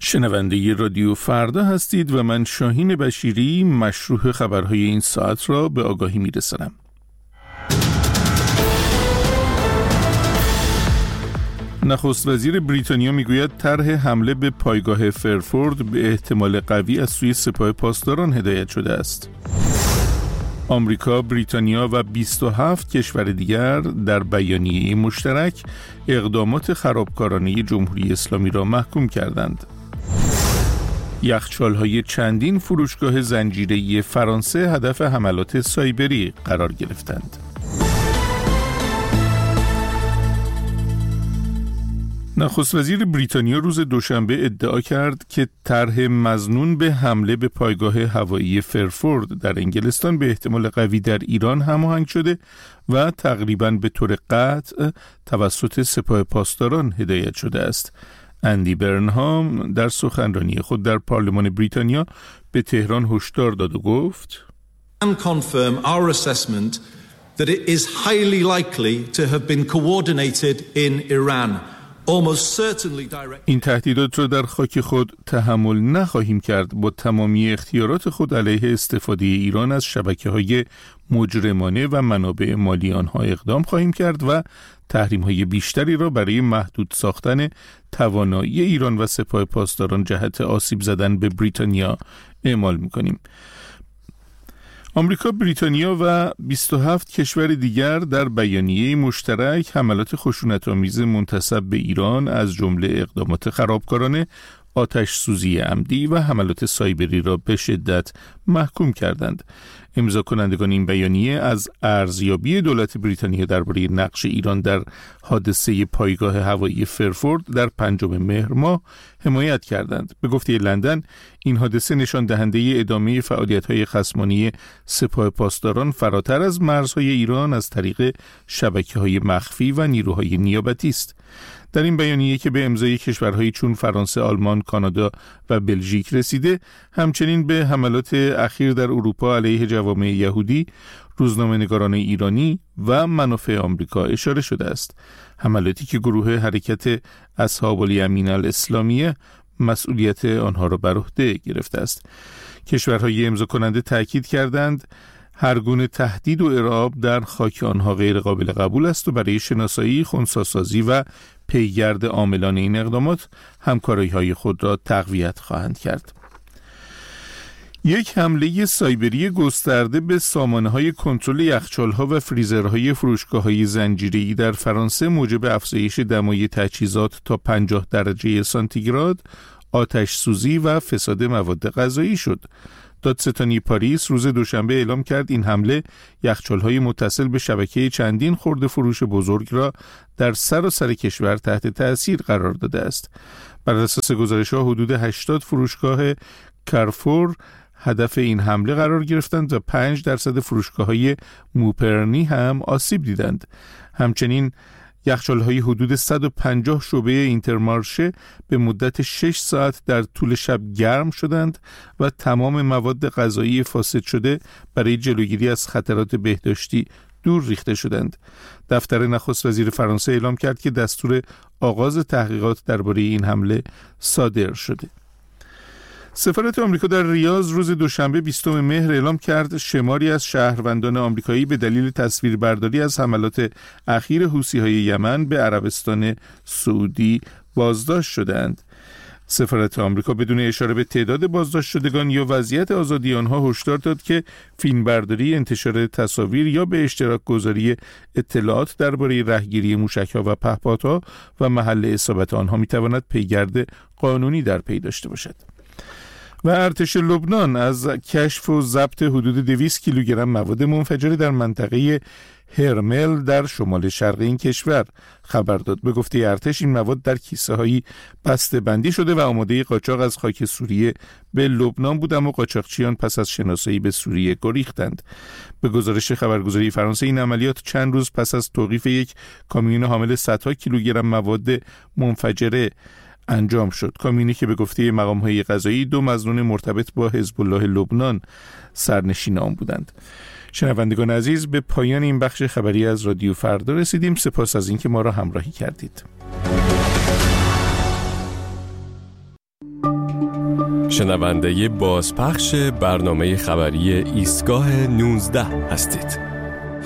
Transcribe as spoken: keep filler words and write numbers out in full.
شنونده رادیو فردا هستید و من شاهین بشیری مشروح خبرهای این ساعت را به آگاهی می‌رسانم. نخست وزیر بریتانیا میگوید طرح حمله به پایگاه فرفورد به احتمال قوی از سوی سپاه پاسداران هدایت شده است. آمریکا، بریتانیا و بیست و هفت کشور دیگر در بیانیه مشترک اقدامات خرابکارانه جمهوری اسلامی را محکوم کردند. یخچال‌های چندین فروشگاه زنجیره‌ای فرانسه هدف حملات سایبری قرار گرفتند. نخست وزیر بریتانیا روز دوشنبه ادعا کرد که طرح مظنون به حمله به پایگاه هوایی فرفورد در انگلستان به احتمال قوی در ایران هماهنگ شده و تقریباً به طور قطع توسط سپاه پاسداران هدایت شده است. اندی برنهام در سخنرانی خود در پارلمان بریتانیا به تهران هشدار داد و گفت: and confirm our assessment that it is highly likely to have been coordinated in Iran. این تهدیدات را در خاک خود تحمل نخواهیم کرد. با تمامی اختیارات خود علیه استفاده ایران از شبکه‌های مجرمانه و منابع مالی آنها اقدام خواهیم کرد و تحریم‌های بیشتری را برای محدود ساختن توانایی ایران و سپاه پاسداران جهت آسیب زدن به بریتانیا اعمال می‌کنیم. آمریکا، بریتانیا و بیست و هفت کشور دیگر در بیانیه مشترک حملات خشونت‌آمیز منتسب به ایران از جمله اقدامات خرابکارانه، آتش سوزی عمدی و حملات سایبری را به شدت محکوم کردند. امضا کنندگان این بیانیه از ارزیابی دولت بریتانیا درباره نقش ایران در حادثه پایگاه هوایی فرفورد در پنجم مهر ماه حمایت کردند. به گفته لندن، این حادثه نشان دهنده ادامه فعالیت‌های خصمانه سپاه پاسداران فراتر از مرزهای ایران از طریق شبکه‌های مخفی و نیروهای نیابتی است. در این بیانیه که به امضای کشورهایی چون فرانسه، آلمان، کانادا و بلژیک رسیده، همچنین به حملات اخیر در اروپا علیه جوامع یهودی، روزنامه‌نگاران ایرانی و منافع آمریکا اشاره شده است. حملاتی که گروه حرکت اصحاب الیمین الاسلامیه مسئولیت آنها را بر عهده گرفته است. کشورهای امضا کننده تاکید کردند هر گونه تهدید و ارعاب در خاک آنها غیر قابل قبول است و برای شناسایی، خنثی‌سازی و پیگرد عاملان این اقدامات همکاری‌های خود را تقویت خواهند کرد. یک حمله سایبری گسترده به سامانه‌های کنترل یخچال‌ها و فریزرهای فروشگاه‌های زنجیره‌ای در فرانسه موجب افزایش دمای تجهیزات تا پنجاه درجه سانتیگراد، آتش سوزی و فساد مواد غذایی شد. دادستانی پاریس روز دوشنبه اعلام کرد این حمله یخچال‌های متصل به شبکه چندین خرده فروش بزرگ را در سراسر کشور تحت تأثیر قرار داده است. بر اساس گزارش‌ها حدود هشتاد فروشگاه کارفور هدف این حمله قرار گرفتند و پنج درصد فروشگاه‌های موپرنی هم آسیب دیدند. همچنین یخچال‌های حدود صد و پنجاه شعبه اینترمارشه به مدت شش ساعت در طول شب گرم شدند و تمام مواد غذایی فاسد شده برای جلوگیری از خطرات بهداشتی دور ریخته شدند. دفتر نخست وزیر فرانسه اعلام کرد که دستور آغاز تحقیقات درباره این حمله صادر شده. سفارت آمریکا در ریاض روز دوشنبه بیستم مهر اعلام کرد شماری از شهروندان آمریکایی به دلیل تصویربرداری از حملات اخیر حوثی‌های یمن به عربستان سعودی بازداشت شدند. سفارت آمریکا بدون اشاره به تعداد بازداشت شدگان یا وضعیت آزادی آنها هشدار داد که فیلمبرداری، انتشار تصاویر یا به اشتراک گذاری اطلاعات درباره رهگیری موشک‌ها و پهپادها و محل اصابت آنها می‌تواند پیگرد قانونی در پی داشته باشد. و ارتش لبنان از کشف و ضبط حدود دویست کیلوگرم مواد منفجره در منطقه هرمل در شمال شرق این کشور خبر داد. به گفته ارتش این مواد در کیسه هایی بسته بندی شده و آماده قاچاق از خاک سوریه به لبنان بود، اما قاچاقچیان پس از شناسایی به سوریه گریختند. به گزارش خبرگزاری فرانسه این عملیات چند روز پس از توقیف یک کامیون حامل صدها کیلوگرم مواد منفجره انجام شد. کامیونی که به گفته مقام‌های قضایی دو مظنون مرتبط با حزب الله لبنان سرنشین آن بودند. شنوندگان عزیز، به پایان این بخش خبری از رادیو فردا رسیدیم. سپاس از اینکه ما را همراهی کردید. شنونده بازپخش برنامه خبری ایستگاه نوزده هستید.